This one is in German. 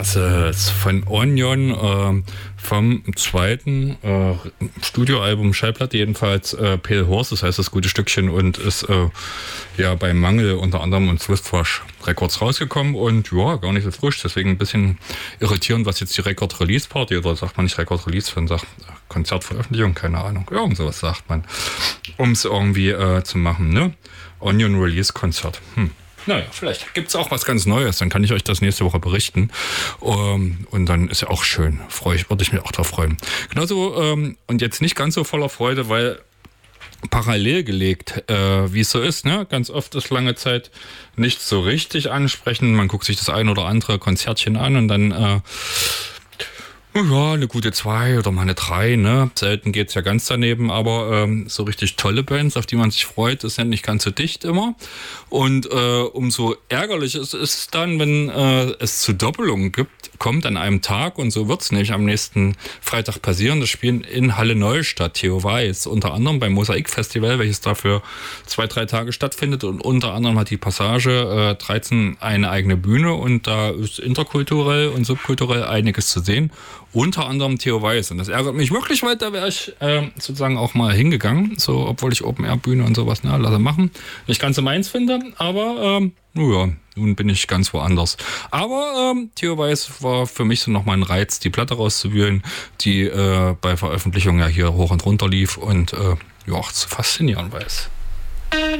Das ist von Onion vom zweiten Studioalbum, Schallplatte jedenfalls, Pale Horse, das heißt das gute Stückchen, und ist ja bei Mangel unter anderem und Swiftwash Records rausgekommen und ja, gar nicht so frisch, deswegen ein bisschen irritierend, was jetzt die Record-Release-Party, oder sagt man nicht Record-Release, sondern sagt Konzertveröffentlichung, keine Ahnung, irgend sowas sagt man, um es irgendwie zu machen, ne? Onion Release-Konzert. Naja, vielleicht gibt es auch was ganz Neues, dann kann ich euch das nächste Woche berichten. Und dann ist ja auch schön, würde ich mich auch drauf freuen. Genauso, und jetzt nicht ganz so voller Freude, weil parallel gelegt, wie es so ist, ne? Ganz oft ist lange Zeit nicht so richtig ansprechen. Man guckt sich das ein oder andere Konzertchen an und dann ja, eine gute 2 oder mal eine 3, ne? Selten geht's ja ganz daneben, aber so richtig tolle Bands, auf die man sich freut, ist ja nicht ganz so dicht immer. Und umso ärgerlicher ist es dann, wenn es zu Doppelungen kommt an einem Tag, und so wird's nicht am nächsten Freitag passieren. Das Spielen in Halle Neustadt, Theo Weiß, unter anderem beim Mosaik-Festival, welches dafür 2-3 Tage stattfindet, und unter anderem hat die Passage 13 eine eigene Bühne, und da ist interkulturell und subkulturell einiges zu sehen. Unter anderem Theo Weiß. Und das ärgert mich wirklich, weil da wäre ich sozusagen auch mal hingegangen. So, obwohl ich Open-Air-Bühne und sowas, ne, lasse machen. Nicht ganz so meins finde, aber ja, nun bin ich ganz woanders. Aber Theo Weiß war für mich so nochmal ein Reiz, die Platte rauszuwühlen, die bei Veröffentlichung ja hier hoch und runter lief und ja, zu faszinieren weiß.